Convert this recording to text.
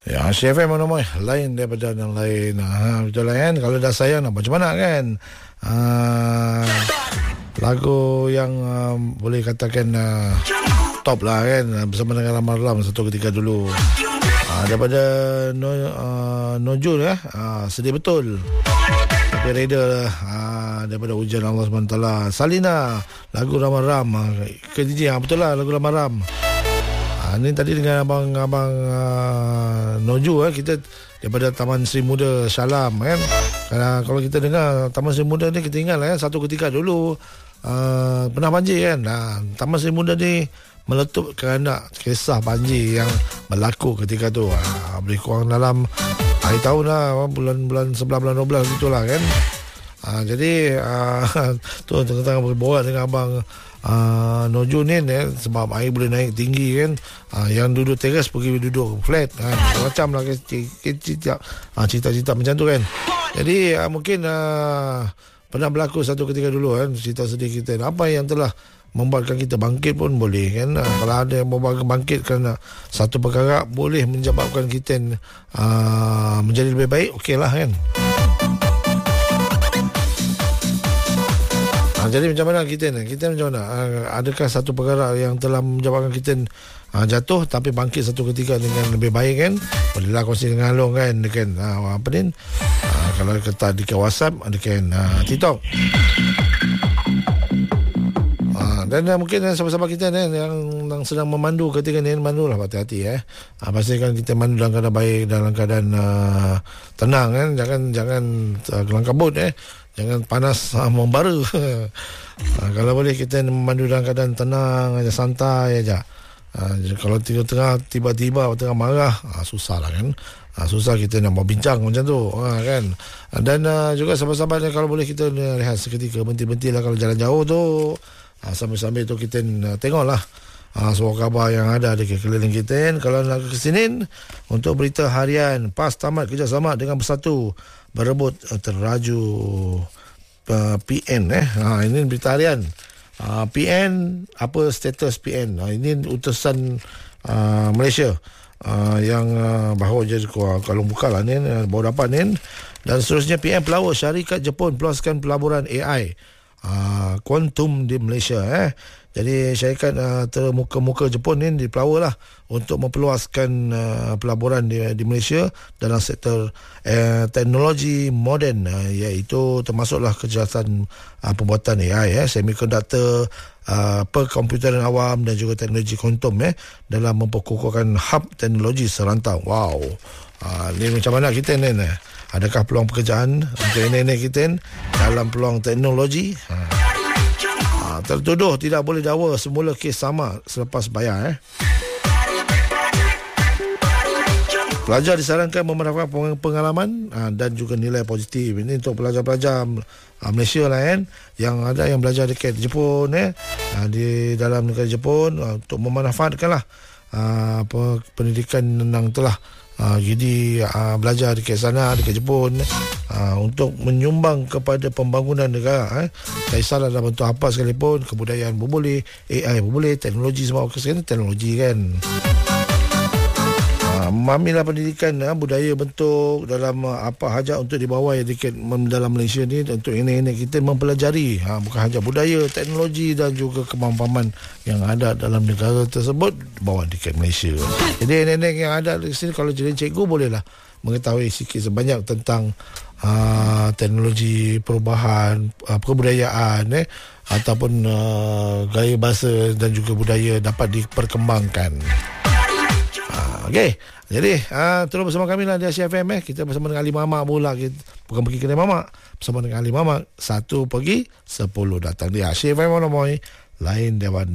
Ya, CFM mana lain daripada yang lain. Betul lah kan. Kalau dah sayang nak macam mana kan. Lagu yang boleh katakan top lah kan, bersama dengan Ram satu ketika dulu. Daripada Nojul sedih betul. Tapi Raider daripada Hujan Allah SWT. Salina, lagu Ram. KDJ betul lah lagu Ram. Ni tadi dengan abang Noju kita daripada Taman Seri Muda Shalam kan. Kalau kita dengar Taman Seri Muda ni, kita ingat lah kan, satu ketika dulu pernah banjir kan. Taman Seri Muda ni meletup kerana kisah banjir yang berlaku ketika tu. Lebih kurang dalam hari tahun lah, bulan 11, bulan 12 gitulah kan. Jadi tu tengah-tengah berborak dengan abang Noju ni sebab air boleh naik tinggi kan. Yang duduk teras pergi duduk flat kan. Macam lah cerita-cerita macam tu kan. Jadi mungkin pernah berlaku satu ketika dulu kan, cerita sedih kita. Apa yang telah membuatkan kita bangkit pun boleh kan. Kalau ada yang membuatkan bangkit kerana satu perkara, boleh menyebabkan kita menjadi lebih baik, okey lah kan. Jadi macam mana kita macam mana? Adakah satu perkara yang telah menyebabkan kita jatuh tapi bangkit satu ketika dengan lebih baik kan? Bolehlah kongsi dengan Along kan, apa ni? Kalau kata di WhatsApp ada kan TikTok. Dan mungkin sahabat-sahabat kita yang sedang memandu ketika ni, mandu lah hati-hati pastikan kita mandu dalam keadaan baik, dalam keadaan tenang kan. Jangan kelang kabut jangan panas membara. Kalau boleh kita memandu dalam keadaan tenang aja, santai aja. Kalau tiba-tiba tengah marah, susah lah kan. Susah kita nak berbincang macam tu kan. Dan juga sahabat-sahabat, kalau boleh kita rehat seketika, berhenti-berhentilah kalau jalan jauh tu. Sambil-sambil tu kita tengoklah semua khabar yang ada di keliling kita. Kalau nak ke sini untuk berita harian, PAS tamat kerjasama dengan Bersatu berebut teraju PN ini berita harian. PN, apa status PN? Ini utusan Malaysia yang baru je kalau buka lah ni, baru dapat ni. Dan seterusnya, PN pelawak syarikat Jepun peluaskan pelaburan AI kuantum di Malaysia. Jadi syarikat termuka-muka Jepun ni dipelawa lah untuk memperluaskan pelaburan di Malaysia dalam sektor teknologi moden, iaitu termasuklah kecerdasan pembuatan AI, semiconductor, perkomputeran awam dan juga teknologi kuantum dalam memperkukuhkan hub teknologi serantau. Wow. Ni macam mana kita ni? Adakah peluang pekerjaan untuk nenek kita dalam peluang teknologi? Tertuduh tidak boleh dakwa, semula kes sama selepas bayar. Pelajar disarankan memerapkan pengalaman dan juga nilai positif. Ini untuk pelajar-pelajar Malaysia lah kan, yang ada yang belajar dekat Jepun di dalam negara Jepun, untuk memanfaatkanlah pendidikan yang telah jadi belajar dekat sana, dekat Jepun, untuk menyumbang kepada pembangunan negara. Tak kisahlah dalam bentuk apa sekalipun, kebudayaan pun boleh, AI pun boleh, teknologi semua sekarang teknologi kan. Ambillah pendidikan budaya bentuk dalam apa hajat untuk dibawa dekat dalam Malaysia ni, untuk nenek-nenek kita mempelajari bukan hanya budaya, teknologi dan juga kemampanan yang ada dalam negara tersebut bawa dekat Malaysia. Jadi nenek yang ada di sini, kalau jadi cikgu bolehlah mengetahui sikit sebanyak tentang teknologi perubahan kebudayaan ataupun gaya bahasa dan juga budaya dapat diperkembangkan. Okey. Jadi terus bersama kami lah di Asia FM. Kita bersama dengan Ali Mamak pula. Bukan pergi kedai Mamak, bersama dengan Ali Mamak 1 pagi 10 datang di Asia FM. Lain dewan